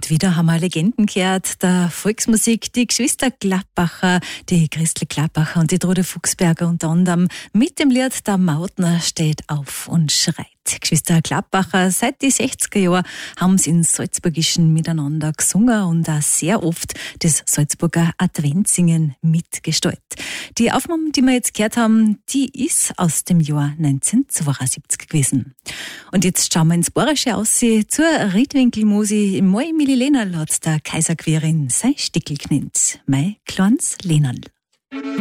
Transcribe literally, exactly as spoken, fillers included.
Und wieder haben wir Legenden gehört, der Volksmusik, die Geschwister Gladbacher, die Christel Gladbacher und die Trude Fuchsberger unter anderem mit dem Lied Der Mautner steht auf und schreit. Geschwister Gladbacher, seit die sechziger Jahren haben sie in Salzburgischen miteinander gesungen und auch sehr oft das Salzburger Adventsingen mitgestaltet. Die Aufnahme, die wir jetzt gehört haben, die ist aus dem Jahr neunzehnhundertzweiundsiebzig gewesen. Und jetzt schauen wir ins Bayerische aus, zur Riedwinkelmusi. Im Mai Mili Lehnerl hat der Kaiserquerin sein Stickel genannt. Mein kleines Lehnerl.